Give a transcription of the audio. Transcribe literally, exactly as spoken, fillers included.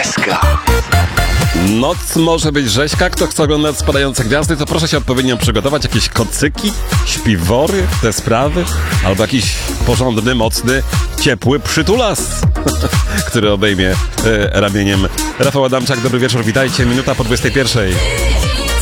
Rzeźka. Noc może być rzeźka. Kto chce oglądać spadające gwiazdy, to proszę się odpowiednio przygotować. Jakieś kocyki, śpiwory, te sprawy. Albo jakiś porządny, mocny, ciepły przytulas, który obejmie e, ramieniem. Rafał Adamczak, dobry wieczór, witajcie. Minuta po dwudziestej pierwszej.